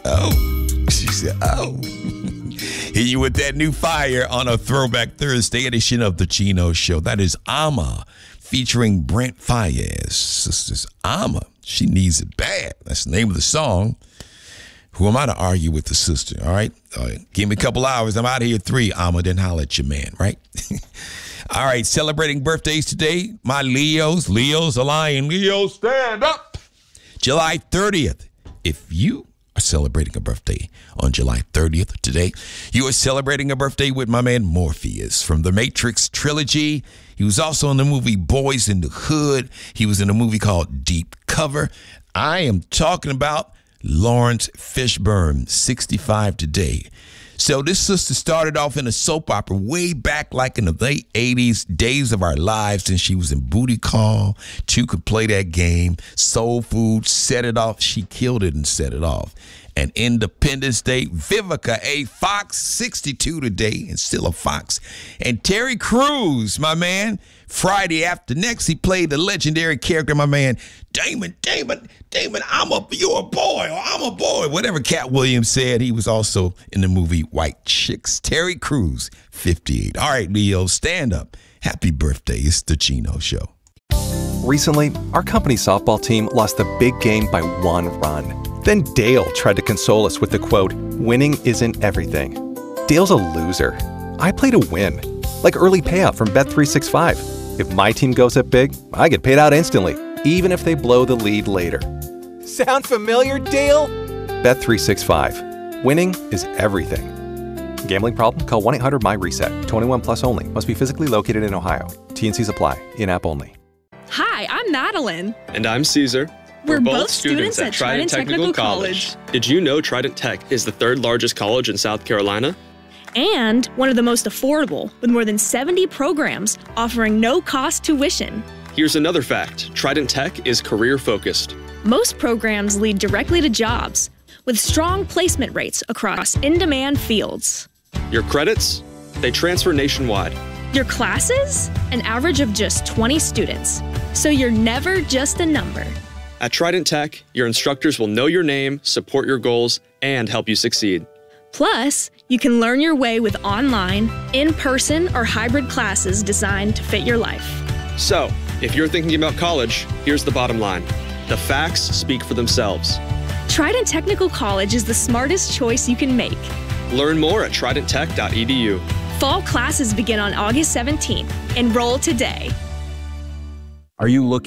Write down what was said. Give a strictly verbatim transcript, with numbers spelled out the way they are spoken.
oh. She said, oh. Here you with that new fire on a Throwback Thursday edition of the Chino Show. That is Ama featuring Brent Faiyaz. Sisters Ama, she needs it bad. That's the name of the song. Who am I to argue with the sister, all right? All right. Give me a couple hours. I'm out of here at three. Ama, then holler at your man, right? All right, celebrating birthdays today. My Leos. Leo's a lion. Leo, stand up. July thirtieth. If you are celebrating a birthday on July thirtieth today, you are celebrating a birthday with my man Morpheus from the Matrix trilogy. He was also in the movie Boys in the Hood. He was in a movie called Deep Cover. I am talking about Lawrence Fishburne, sixty-five today. So this sister started off in a soap opera way back like in the late eighties, Days of Our Lives, and she was in Booty Call. Two Could Play That Game, Soul Food, Set It Off. She killed it and set it off. And Independence Day, Vivica A. Fox, sixty-two today, and still a Fox. And Terry Crews, my man, Friday After Next, he played the legendary character, my man, Damon, Damon, Damon, I'm a, you're a boy, or I'm a boy. Whatever Cat Williams said, he was also in the movie White Chicks. Terry Crews, fifty-eight. All right, Leo, stand up. Happy birthday. It's the Chino Show. Recently, our company's softball team lost the big game by one run. Then Dale tried to console us with the quote, winning isn't everything. Dale's a loser. I play to win. Like early payout from Bet three sixty-five. If my team goes up big, I get paid out instantly, even if they blow the lead later. Sound familiar, Dale? Bet three sixty-five. Winning is everything. Gambling problem? Call one eight hundred M Y reset. twenty-one plus only. Must be physically located in Ohio. T and Cs apply. In-app only. Hi, I'm Madeline. And I'm Caesar. We're, We're both, both students, students at Trident, Trident Technical, Technical College. College. Did you know Trident Tech is the third largest college in South Carolina? And one of the most affordable, with more than seventy programs offering no-cost tuition. Here's another fact. Trident Tech is career-focused. Most programs lead directly to jobs, with strong placement rates across in-demand fields. Your credits? They transfer nationwide. Your classes? An average of just twenty students. So you're never just a number. At Trident Tech, your instructors will know your name, support your goals, and help you succeed. Plus, you can learn your way with online, in-person, or hybrid classes designed to fit your life. So, if you're thinking about college, here's the bottom line. The facts speak for themselves. Trident Technical College is the smartest choice you can make. Learn more at trident tech dot e d u. Fall classes begin on August seventeenth. Enroll today. Are you looking